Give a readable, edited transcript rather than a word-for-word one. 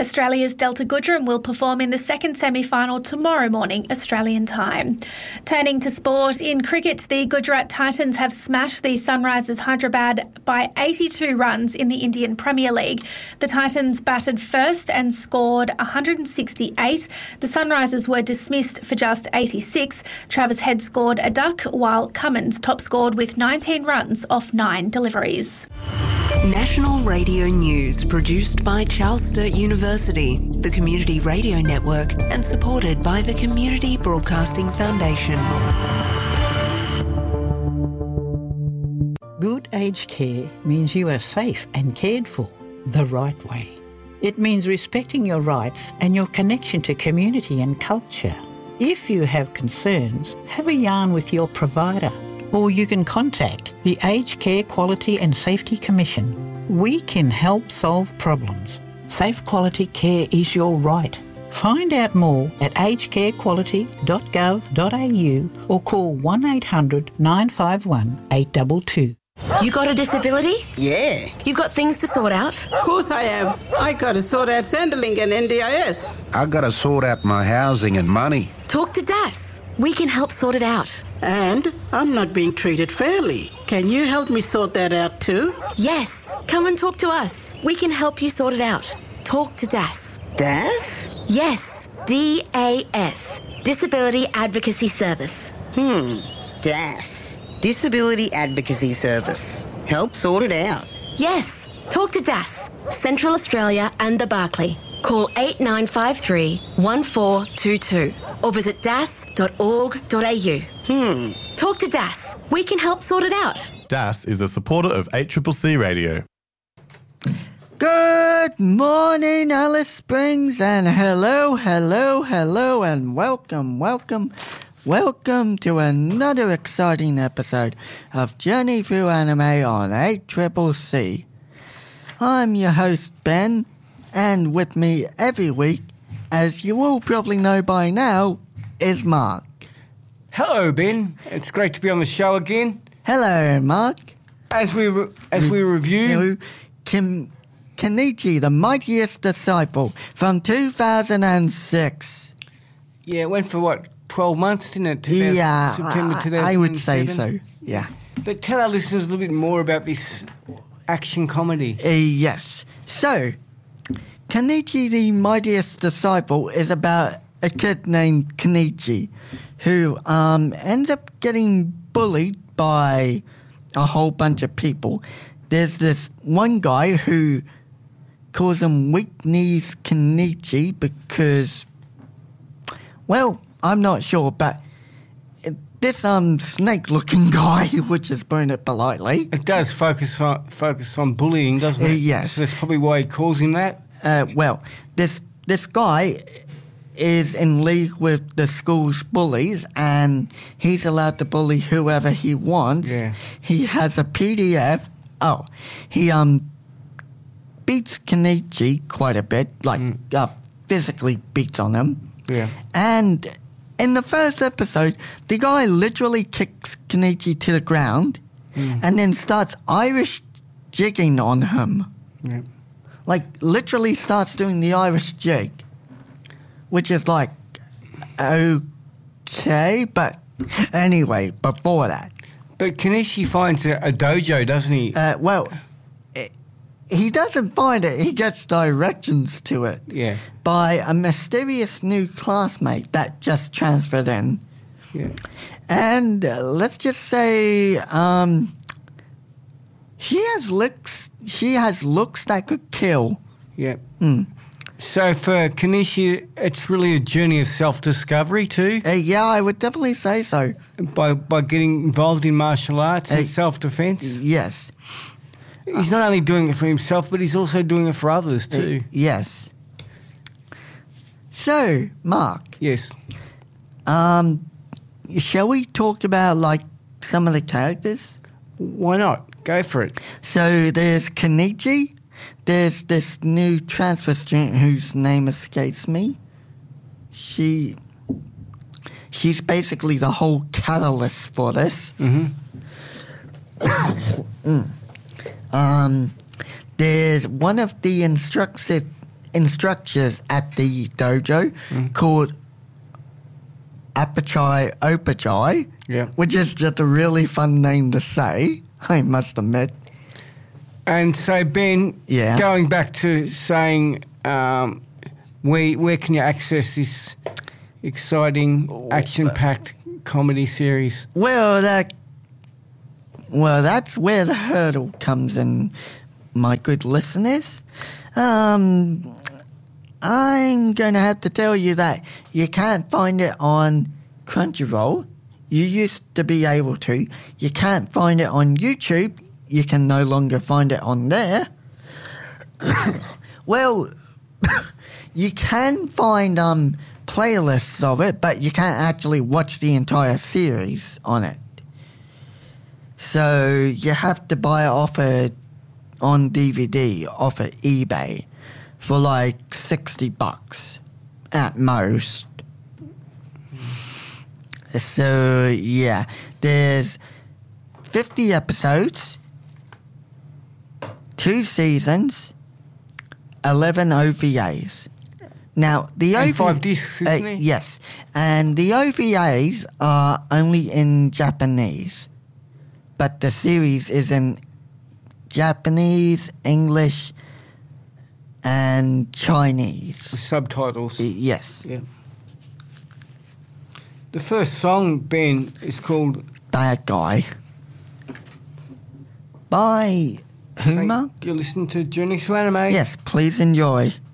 Australia's Delta Goodrum will perform in the second semi-final tomorrow morning, Australian time. Turning to sport, in cricket, the Gujarat Titans have smashed the Sunrisers Hyderabad by 82 runs in the Indian Premier League. The Titans batted first and scored 168. The Sunrisers were dismissed for just 86. Travis Head scored a duck, while Cummins top scored with 19 runs off 9 deliveries. National Radio News, produced by Charles Sturt University, the Community Radio Network, and supported by the Community Broadcasting Foundation. Good aged care means you are safe and cared for the right way. It means respecting your rights and your connection to community and culture. If you have concerns, have a yarn with your provider, or you can contact the Aged Care Quality and Safety Commission. We can help solve problems. Safe quality care is your right. Find out more at agedcarequality.gov.au or call 1800 951 822. You got a disability? Yeah. You've got things to sort out? Of course I have. I got to sort out Centrelink and NDIS. I got to sort out my housing and money. Talk to DAS. We can help sort it out. And I'm not being treated fairly. Can you help me sort that out too? Yes. Come and talk to us. We can help you sort it out. Talk to DAS. DAS? Yes. DAS. Disability Advocacy Service. DAS. Disability Advocacy Service. Help sort it out. Yes. Talk to DAS, Central Australia and the Barclay. Call 8953 1422 or visit das.org.au. Talk to DAS. We can help sort it out. DAS is a supporter of 8CCC Radio. Good morning, Alice Springs, and hello, and welcome to another exciting episode of Journey Through Anime on 8CCC. I'm your host, Ben, and with me every week, as you all probably know by now, is Mark. Hello, Ben. It's great to be on the show again. Hello, Mark. As we review... Kenichi, the Mightiest Disciple, from 2006. Yeah, it went for, 12 months, didn't it? September 2007. I would say so, yeah. But tell our listeners a little bit more about this action comedy. Yes. So, Kenichi, the Mightiest Disciple, is about a kid named Kenichi who ends up getting bullied by a whole bunch of people. There's this one guy who calls him Weak Knees Kenichi because, well, I'm not sure, but this snake-looking guy, which is putting it politely. It does focus on bullying, doesn't it? Yes. So that's probably why he calls him that. Well, this guy is in league with the school's bullies, and he's allowed to bully whoever he wants. Yeah. He has a PDF. Oh, he beats Kenichi quite a bit, physically beats on him. Yeah. And in the first episode, the guy literally kicks Kenichi to the ground and then starts Irish jigging on him. Yeah. Literally starts doing the Irish jig, which is okay, but anyway, before that. But Kenichi finds a dojo, doesn't he? He doesn't find it. He gets directions to it. Yeah. By a mysterious new classmate that just transferred in. Yeah. And let's just say she has looks that could kill. Yeah. So for Kenichi, it's really a journey of self-discovery too? Yeah, I would definitely say so. By getting involved in martial arts and self-defense? Yes. He's not only doing it for himself, but he's also doing it for others too. Yes. So, Mark. Yes. Shall we talk about, some of the characters? Why not? Go for it. So, there's Kenichi. There's this new transfer student whose name escapes me. She's basically the whole catalyst for this. Mm-hmm. There's one of the instructors at the dojo called Apachai Opachai, which is just a really fun name to say, I must admit. And so, Ben, going back to saying where can you access this exciting, action-packed comedy series? Well, that's where the hurdle comes in, my good listeners. I'm going to have to tell you that you can't find it on Crunchyroll. You used to be able to. You can't find it on YouTube. You can no longer find it on there. Well, you can find playlists of it, but you can't actually watch the entire series on it. So you have to buy it on DVD off of eBay for like $60 at most. So yeah, there's 50 episodes, 2 seasons, 11 OVAs. Now the and 5 discs, isn't it? Yes, and the OVAs are only in Japanese, but the series is in Japanese, English, and Chinese. With subtitles. Yes. Yeah. The first song, Ben, is called Bad Guy by Huma. You're listening to Journeys to Anime. Yes, please enjoy.